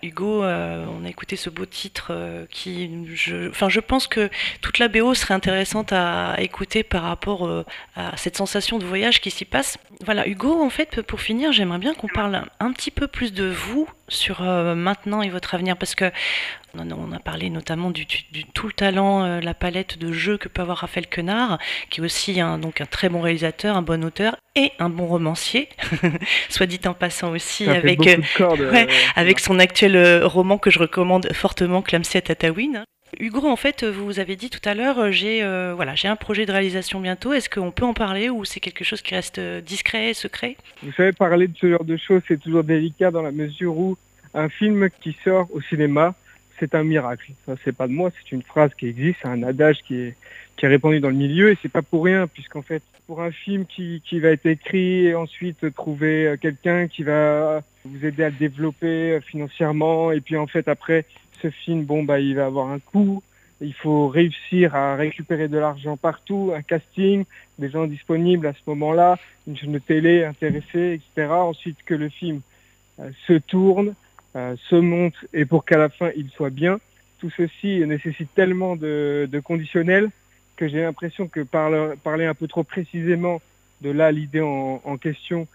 Hugo, on a écouté ce beau titre je pense que toute la BO serait intéressante à écouter par rapport à cette sensation de voyage qui s'y passe. Voilà, Hugo, en fait, pour finir, j'aimerais bien qu'on parle un petit peu plus de vous sur maintenant et votre avenir, parce que on a parlé notamment du tout le talent, la palette de jeux que peut avoir Raphaël Quenard, qui est aussi donc un très bon réalisateur, un bon auteur et un bon romancier, soit dit en passant aussi, Ça fait avec beaucoup de cordes, ouais, avec Emma. son actuel roman que je recommande fortement, Clamsy à Tataouine. Hugo, en fait, vous avez dit tout à l'heure, j'ai un projet de réalisation bientôt. Est-ce qu'on peut en parler ou c'est quelque chose qui reste discret, secret? Vous savez, parler de ce genre de choses, c'est toujours délicat dans la mesure où un film qui sort au cinéma, c'est un miracle. Ça, c'est pas de moi, c'est une phrase qui existe, c'est un adage qui est répandu dans le milieu et c'est pas pour rien, puisqu'en fait, pour un film qui va être écrit et ensuite trouver quelqu'un qui va vous aider à le développer financièrement et puis en fait après ce film, bon bah il va avoir un coût. Il faut réussir à récupérer de l'argent partout, un casting, des gens disponibles à ce moment-là, une chaîne de télé intéressée, etc. Ensuite que le film se tourne, se monte et pour qu'à la fin il soit bien. Tout ceci nécessite tellement de conditionnels que j'ai l'impression que parler un peu trop précisément de là l'idée en question,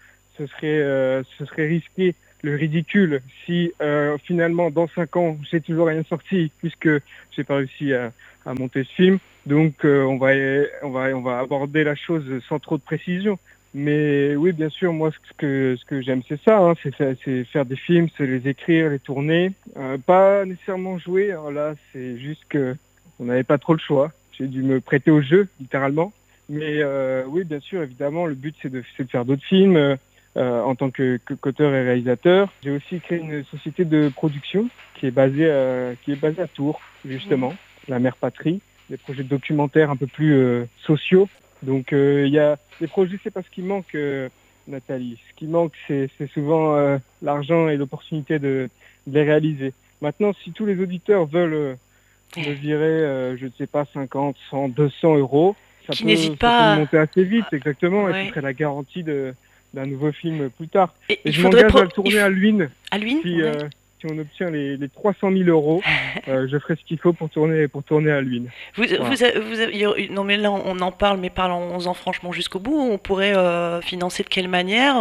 ce serait risquer le ridicule si finalement dans 5 ans j'ai toujours rien sorti puisque j'ai pas réussi à monter ce film. Donc on va aborder la chose sans trop de précision. Mais oui, bien sûr, moi ce que j'aime c'est ça, hein, c'est faire des films, c'est les écrire, les tourner, pas nécessairement jouer. Alors là, c'est juste que on n'avait pas trop le choix. J'ai dû me prêter au jeu, littéralement. Mais oui, bien sûr, évidemment, le but c'est de faire d'autres films en tant qu'auteur et réalisateur. J'ai aussi créé une société de production qui est basée à Tours, justement, la mère patrie, des projets documentaires un peu plus sociaux. Donc il y a les projets, c'est pas ce qui manque, Nathalie. Ce qui manque, c'est souvent l'argent et l'opportunité de les réaliser. Maintenant, si tous les auditeurs veulent me virer, je ne sais pas, 50, 100, 200 euros, Qui n'hésite ça peut pas monter assez vite, exactement, et ce ouais. serait la garantie d'un nouveau film plus tard. Et Et il je faudrait m'engage à le tourner à Luynes à Luynes, si, ouais. si on obtient les 300 000 euros. Je ferai ce qu'il faut pour tourner à Luynes. Voilà. Non mais là on en parle, mais parlons-en franchement jusqu'au bout. On pourrait financer de quelle manière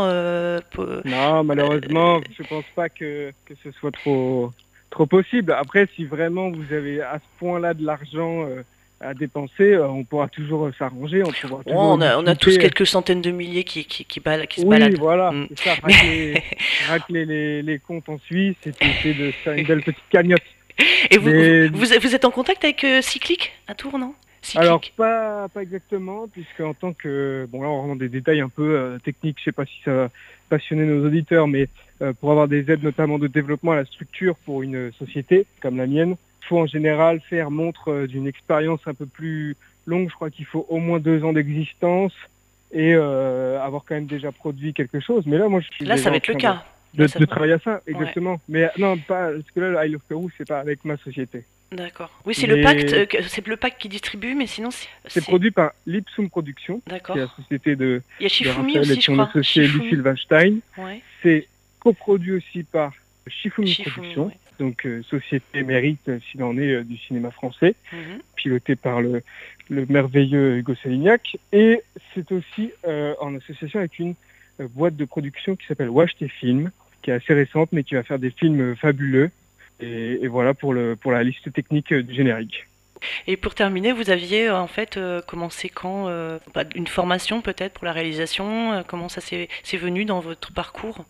Non, malheureusement, je pense pas que ce soit trop possible. Après, si vraiment vous avez à ce point-là de l'argent à dépenser, on pourra toujours s'arranger, on trouvera toujours une on a tous utilité. quelques centaines de milliers qui se Oui, baladent. voilà, Mm. c'est ça, Mais- racler les comptes en Suisse et puis essayer de se faire une belle petite cagnotte. Et Mais vous êtes en contact avec Cyclic à Tours, non? alors, Cyclic. pas exactement, puisque en tant que... Bon, là, on rentre dans des détails un peu techniques, je sais pas si ça va passionner nos auditeurs, mais pour avoir des aides, notamment de développement à la structure pour une société comme la mienne, il faut en général faire montre d'une expérience un peu plus longue. Je crois qu'il faut au moins 2 ans d'existence et avoir quand même déjà produit quelque chose. Mais là, moi, je suis Là, ça déjà va en être le train cas. Là, ça... de travailler à ça, Ouais. exactement. Mais non, pas... Parce que là, le I Love Peru, c'est pas avec ma société. D'accord. Oui, c'est le pacte, Mais c'est le pacte qui distribue, mais sinon c'est produit par Lipsum Productions, qui est la d'accord. société Il y a de Shifumi Raphaël et aussi, de je son crois. associé Lee Shifumi. Silverstein. Ouais. C'est coproduit aussi par Shifumi Shifumi, Productions, ouais. donc société mérite s'il en est du cinéma français, Mhm. pilotée par le merveilleux Hugo Sélignac. Et c'est aussi en association avec une boîte de production qui s'appelle Watch tes films, qui est assez récente, mais qui va faire des films fabuleux. Et voilà pour la liste technique du générique. Et pour terminer, vous aviez en fait commencé quand une formation peut-être pour la réalisation comment ça c'est venu dans votre parcours?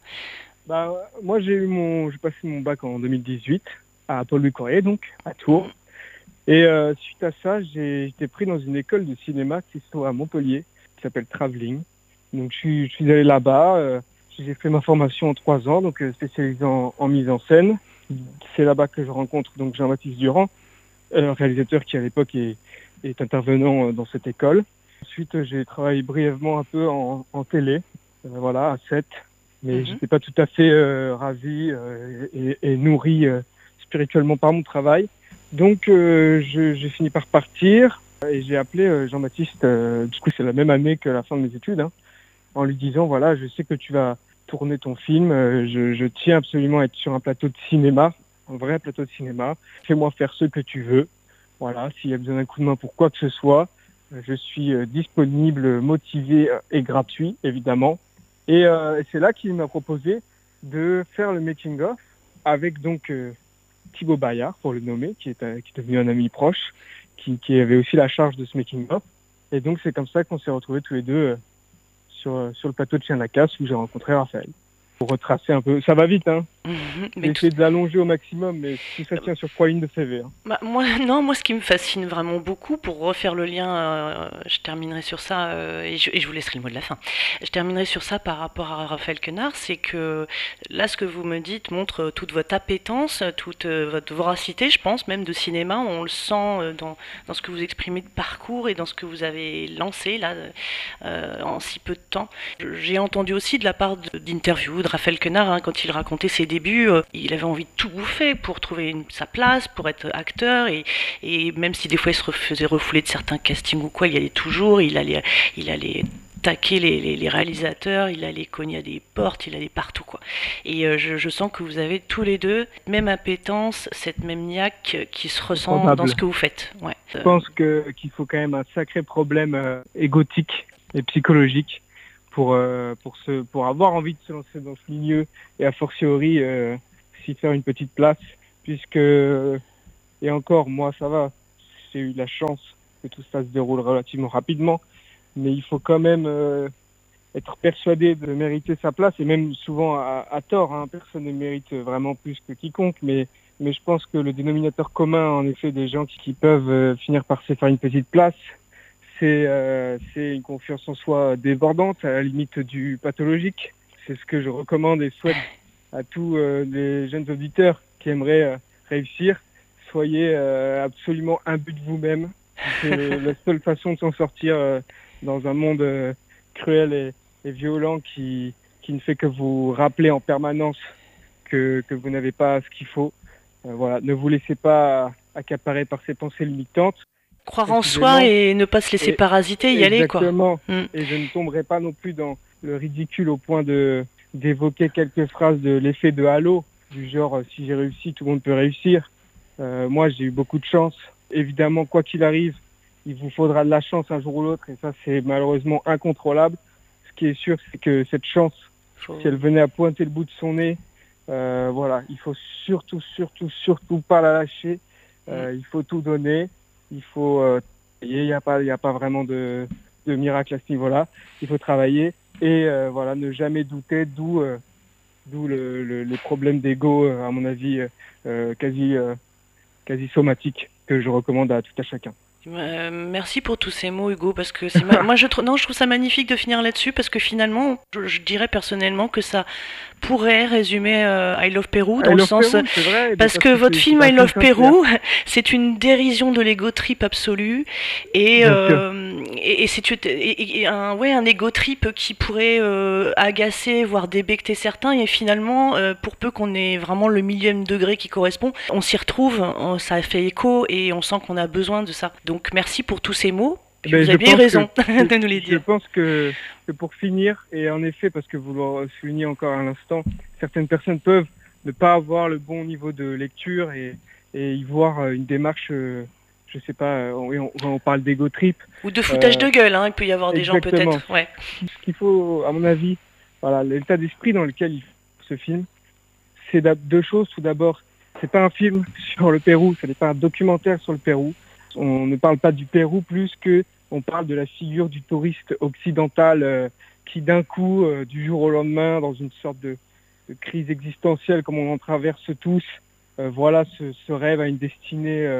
Bah, moi, j'ai passé mon bac en 2018 à Paul-Louis Courrier, donc à Tours. Mhm. Et suite à ça, j'ai été pris dans une école de cinéma qui se trouve à Montpellier, qui s'appelle Travelling. Donc, je suis allé là-bas. J'ai fait ma formation en 3 ans, donc spécialisé en mise en scène. C'est là-bas que je rencontre donc Jean-Baptiste Durand, réalisateur qui à l'époque est intervenant dans cette école. Ensuite, j'ai travaillé brièvement un peu en télé, voilà, à 7. Mais Mhm. j'étais pas tout à fait ravi et nourri spirituellement par mon travail. Donc j'ai fini par partir et j'ai appelé Jean-Baptiste, du coup c'est la même année que la fin de mes études, hein, en lui disant voilà, je sais que tu vas tourner ton film, je tiens absolument à être sur un plateau de cinéma un vrai plateau de cinéma. Fais-moi faire ce que tu veux. Voilà, s'il y a besoin d'un coup de main pour quoi que ce soit, je suis disponible, motivé et gratuit, évidemment. Et c'est là qu'il m'a proposé de faire le making-of avec donc Thibaut Bayard, pour le nommer, qui est devenu un ami proche, qui avait aussi la charge de ce making-of. Et donc c'est comme ça qu'on s'est retrouvés tous les deux sur le plateau de Chien de la Casse où j'ai rencontré Raphaël. Pour retracer un peu, ça va vite, hein. J'ai essayé de l'allonger au maximum, mais tout ça tient sur 3 lignes de CV. Hein. Bah, moi, ce qui me fascine vraiment beaucoup, pour refaire le lien, je terminerai sur ça, et je vous laisserai le mot de la fin. Je terminerai sur ça par rapport à Raphaël Quenard, c'est que là, ce que vous me dites montre toute votre appétence, toute votre voracité, je pense, même de cinéma. On le sent dans ce que vous exprimez de parcours et dans ce que vous avez lancé là, en si peu de temps. J'ai entendu aussi de la part d'interviews de Raphaël Quenard, hein, quand il racontait ses débuts, il avait envie de tout bouffer pour trouver sa place, pour être acteur, et même si des fois il se faisait refouler de certains castings ou quoi, il y allait toujours, il allait taquer les réalisateurs, il allait cogner à des portes, il allait partout, quoi. Et je sens que vous avez tous les deux même appétence, cette même niaque qui se ressent dans ce que vous faites. Ouais. Je pense qu'il faut quand même un sacré problème égotique et psychologique pour avoir envie de se lancer dans ce milieu et a fortiori s'y faire une petite place, puisque, et encore, moi ça va, j'ai eu la chance que tout ça se déroule relativement rapidement, mais il faut quand même être persuadé de mériter sa place, et même souvent à tort, hein, personne ne mérite vraiment plus que quiconque, mais je pense que le dénominateur commun, en effet, des gens qui peuvent finir par se faire une petite place, c'est une confiance en soi débordante, à la limite du pathologique. C'est ce que je recommande et souhaite à tous les jeunes auditeurs qui aimeraient réussir. Soyez absolument imbus de vous-même. C'est la seule façon de s'en sortir dans un monde cruel et violent qui ne fait que vous rappeler en permanence que vous n'avez pas ce qu'il faut. Voilà, ne vous laissez pas accaparer par ces pensées limitantes. Croire en soi et ne pas se laisser parasiter, y aller, quoi. Exactement. Et je ne tomberai pas non plus dans le ridicule au point d'évoquer quelques phrases de l'effet de halo, du genre si j'ai réussi, tout le monde peut réussir. Moi, j'ai eu beaucoup de chance. Évidemment, quoi qu'il arrive, il vous faudra de la chance un jour ou l'autre, et ça, c'est malheureusement incontrôlable. Ce qui est sûr, c'est que cette chance, si elle venait à pointer le bout de son nez, voilà, il faut surtout pas la lâcher. Il faut tout donner. Il faut il n'y a pas vraiment de miracle à ce niveau-là. Il faut travailler et voilà, ne jamais douter, d'où les problèmes d'ego, à mon avis, quasi somatiques, que je recommande à tout à chacun. Merci pour tous ces mots, Hugo, parce que moi je trouve ça magnifique de finir là-dessus, parce que finalement je dirais personnellement que ça pourrait résumer I Love Pérou, dans le sens Pérou, vrai, parce que votre film I Love Pérou, c'est une dérision de l'ego trip absolu, et c'est un ego trip qui pourrait agacer, voire débecter certains, et finalement pour peu qu'on ait vraiment le millième degré qui correspond, on s'y retrouve, ça fait écho et on sent qu'on a besoin de ça. Donc merci pour tous ces mots. Vous avez bien raison de nous les dire. Je pense que pour finir, et en effet, parce que vous le soulignez encore à l'instant, certaines personnes peuvent ne pas avoir le bon niveau de lecture et y voir une démarche, je sais pas, on parle d'ego trip. Ou de foutage de gueule, hein, il peut y avoir des gens peut-être. Ouais. Ce qu'il faut, à mon avis, voilà, l'état d'esprit dans lequel il faut ce film, c'est deux choses. Tout d'abord, c'est pas un film sur le Pérou, ce n'est pas un documentaire sur le Pérou. On ne parle pas du Pérou plus que on parle de la figure du touriste occidental qui d'un coup, du jour au lendemain, dans une sorte de crise existentielle comme on en traverse tous, voilà, se rêve à une destinée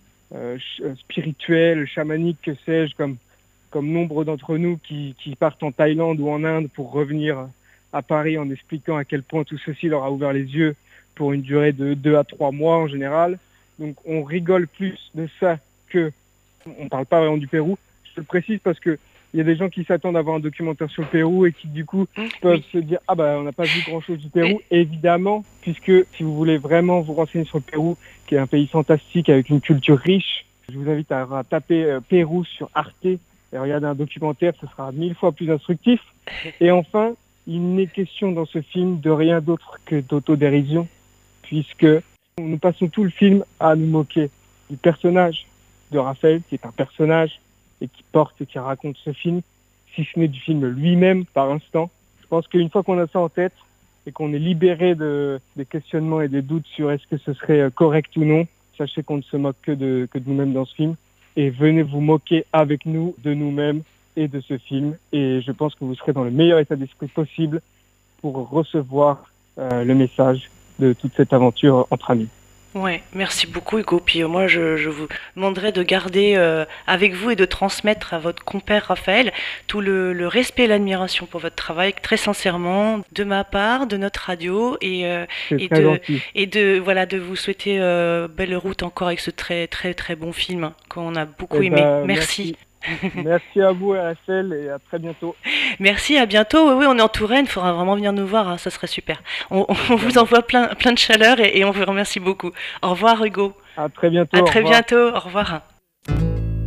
spirituelle, chamanique, que sais-je, comme nombre d'entre nous qui partent en Thaïlande ou en Inde pour revenir à Paris en expliquant à quel point tout ceci leur a ouvert les yeux pour une durée de 2 à 3 mois en général. Donc on rigole plus de ça que on parle pas vraiment du Pérou. Je le précise parce que il y a des gens qui s'attendent à voir un documentaire sur le Pérou et qui du coup peuvent se dire ah bah on n'a pas vu grand chose du Pérou. Évidemment, puisque si vous voulez vraiment vous renseigner sur le Pérou, qui est un pays fantastique avec une culture riche, je vous invite à taper Pérou sur Arte et regarder un documentaire, ce sera 1000 fois plus instructif. Et enfin, il n'est question dans ce film de rien d'autre que d'autodérision, puisque Nous passons tout le film à nous moquer du personnage de Raphaël, qui est un personnage et qui porte et qui raconte ce film, si ce n'est du film lui-même par instant. Je pense qu'une fois qu'on a ça en tête et qu'on est libéré des questionnements et des doutes sur est-ce que ce serait correct ou non, sachez qu'on ne se moque que de nous-mêmes dans ce film. Et venez vous moquer avec nous de nous-mêmes et de ce film. Et je pense que vous serez dans le meilleur état d'esprit possible pour recevoir le message de toute cette aventure entre amis. Ouais, merci beaucoup Hugo. Puis moi, je vous demanderai de garder avec vous et de transmettre à votre compère Raphaël tout le respect et l'admiration pour votre travail, très sincèrement, de ma part, de notre radio, C'est et très de gentil. de vous souhaiter belle route encore avec ce très très très bon film qu'on a beaucoup Eh aimé. ben, Merci. merci. Merci à vous, RSL, et à très bientôt. Merci, à bientôt. Oui, oui, on est en Touraine, il faudra vraiment venir nous voir, hein, ça serait super. On vous Évidemment. envoie plein de chaleur et on vous remercie beaucoup. Au revoir Hugo. À très bientôt. À Au très revoir. bientôt. Au revoir.